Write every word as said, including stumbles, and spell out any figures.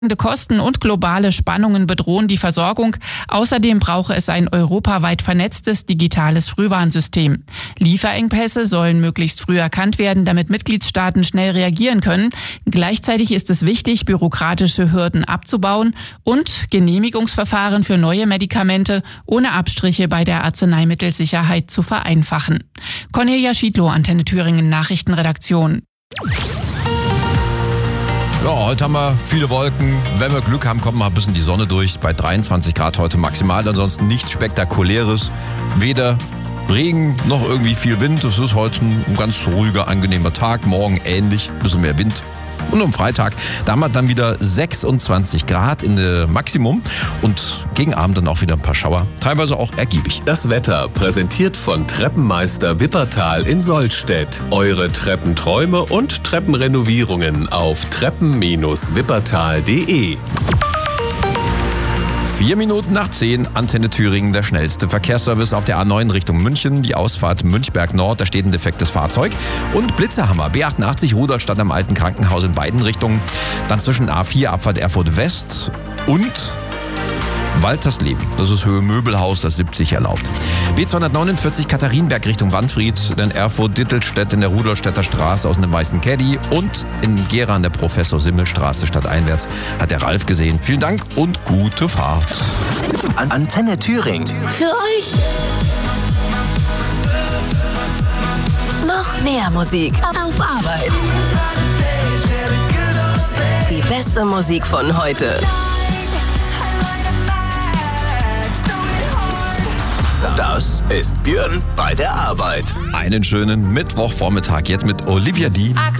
Kosten und globale Spannungen bedrohen die Versorgung. Außerdem brauche es ein europaweit vernetztes digitales Frühwarnsystem. Lieferengpässe sollen möglichst früh erkannt werden, damit Mitgliedstaaten schnell reagieren können. Gleichzeitig ist es wichtig, bürokratische Hürden abzubauen und Genehmigungsverfahren für neue Medikamente ohne Abstriche bei der Arzneimittelsicherheit zu vereinfachen. Cornelia Schiedlow, Antenne Thüringen Nachrichtenredaktion. Ja, heute haben wir viele Wolken. Wenn wir Glück haben, kommt mal ein bisschen die Sonne durch. Bei dreiundzwanzig Grad heute maximal. Ansonsten nichts Spektakuläres. Weder Regen noch irgendwie viel Wind. Es ist heute ein ganz ruhiger, angenehmer Tag. Morgen ähnlich, ein bisschen mehr Wind. Und am Freitag, da haben wir dann wieder sechsundzwanzig Grad in der Maximum und gegen Abend dann auch wieder ein paar Schauer, teilweise auch ergiebig. Das Wetter präsentiert von Treppenmeister Wippertal in Sollstedt. Eure Treppenträume und Treppenrenovierungen auf treppen Bindestrich wippertal punkt de. Vier Minuten nach zehn, Antenne Thüringen, der schnellste Verkehrsservice auf der A neun Richtung München, die Ausfahrt Münchberg Nord, da steht ein defektes Fahrzeug. Und Blitzerhammer, B achtundachtzig Rudolstadt am Alten Krankenhaus in beiden Richtungen. Dann zwischen A vier Abfahrt Erfurt West und Waltersleben, das ist Höhe Möbelhaus, das siebzig erlaubt. B zweihundertneunundvierzig Katharinenberg Richtung Wandfried, dann Erfurt-Dittelstedt in der Rudolstädter Straße aus einem weißen Caddy und in Gera an der Professor-Simmel-Straße stadteinwärts hat der Ralf gesehen. Vielen Dank und gute Fahrt. Antenne Thüringen. Für euch. Noch mehr Musik auf Arbeit. Die beste Musik von heute. Das ist Björn bei der Arbeit. Einen schönen Mittwochvormittag jetzt mit Olivia D.